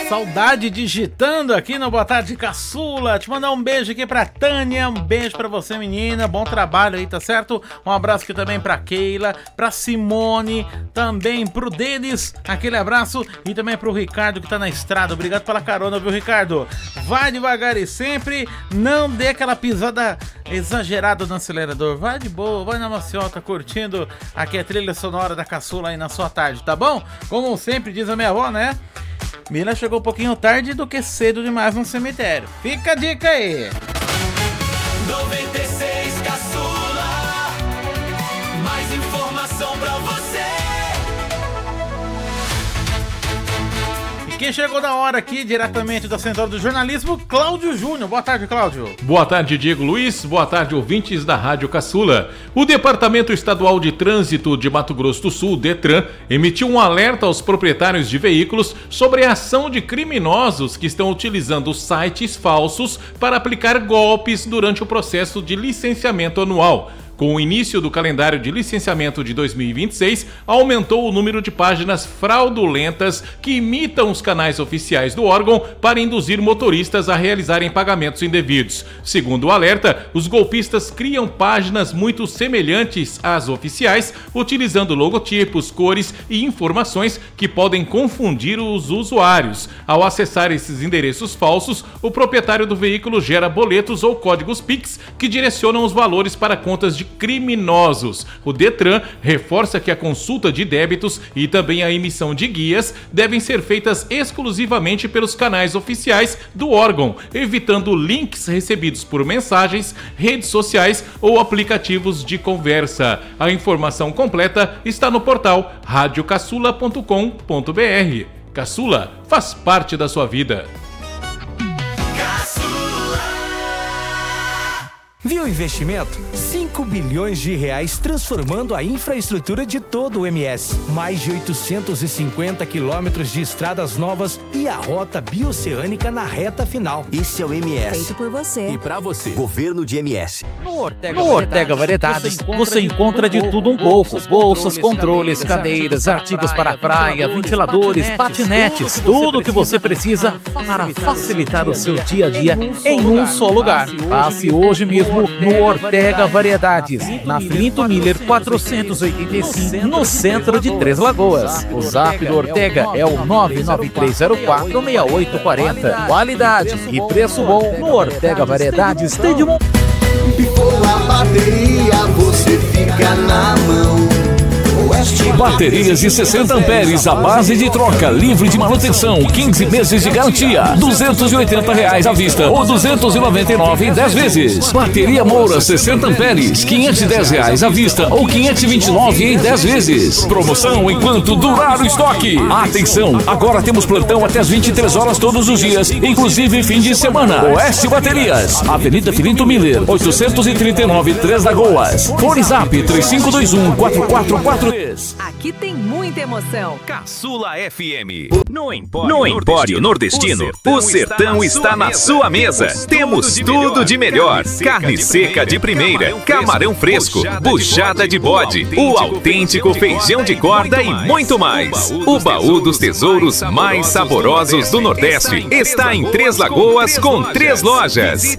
Saudade digitando aqui no Boa Tarde Caçula. Te mandar um beijo aqui pra Tânia, um beijo pra você, menina, bom trabalho aí, tá certo? Um abraço aqui também pra Keila, pra Simone, também pro Denis, aquele abraço, e também pro Ricardo que tá na estrada. Obrigado pela carona, viu, Ricardo? Vai devagar e sempre, não dê aquela pisada exagerada no acelerador, vai de boa, vai na maciota, curtindo aqui a trilha sonora da Caçula aí na sua tarde, tá bom? Como sempre diz a minha avó, né? Mila chegou um pouquinho tarde do que cedo demais no cemitério. Fica a dica aí. 96 Caçula, mais informação pra você. E quem chegou na hora aqui, diretamente da Central do Jornalismo, Cláudio Júnior. Boa tarde, Cláudio. Boa tarde, Diego Luiz. Boa tarde, ouvintes da Rádio Caçula. O Departamento Estadual de Trânsito de Mato Grosso do Sul, DETRAN, emitiu um alerta aos proprietários de veículos sobre a ação de criminosos que estão utilizando sites falsos para aplicar golpes durante o processo de licenciamento anual. Com o início do calendário de licenciamento de 2026, aumentou o número de páginas fraudulentas que imitam os canais oficiais do órgão para induzir motoristas a realizarem pagamentos indevidos. Segundo o alerta, os golpistas criam páginas muito semelhantes às oficiais, utilizando logotipos, cores e informações que podem confundir os usuários. Ao acessar esses endereços falsos, o proprietário do veículo gera boletos ou códigos Pix que direcionam os valores para contas de criminosos. O DETRAN reforça que a consulta de débitos e também a emissão de guias devem ser feitas exclusivamente pelos canais oficiais do órgão, evitando links recebidos por mensagens, redes sociais ou aplicativos de conversa. A informação completa está no portal radiocaçula.com.br. Caçula faz parte da sua vida. Viu o investimento? 5 bilhões de reais transformando a infraestrutura de todo o MS. Mais de 850 quilômetros de estradas novas e a rota bioceânica na reta final. Esse é o MS. Feito por você. E pra você. Governo de MS. No Ortega Variedades, você encontra de tudo um pouco. Bolsas, controles, cadeiras, artigos para a praia, ventiladores, patinetes. Tudo o que você precisa para facilitar o seu dia a dia em um só lugar. Passe hoje mesmo no Ortega Variedades, na Filinto Miller 485, no centro de Três Lagoas. O zap do Ortega é o 993046840. Qualidade e preço bom no Ortega Variedades tem de monte. Pifou a bateria, você fica na mão. Baterias de 60 amperes, a base de troca, livre de manutenção, 15 meses de garantia, R$280 à vista ou R$299 em 10 vezes. Bateria Moura 60 amperes, R$510 à vista ou R$529 em 10 vezes. Promoção enquanto durar o estoque. Atenção, agora temos plantão até as 23 horas todos os dias, inclusive fim de semana. Oeste Baterias, Avenida Filinto Miller, 839 Três Lagoas. Fone Zap 3521-4443. Aqui tem muita emoção. Caçula FM. No Empório Nordestino, o sertão está na sua mesa. Temos tudo de melhor. Carne seca de primeira, camarão fresco, buchada de bode, o autêntico feijão de corda e muito mais. O baú dos tesouros mais saborosos do Nordeste está em Três Lagoas com 3 lojas.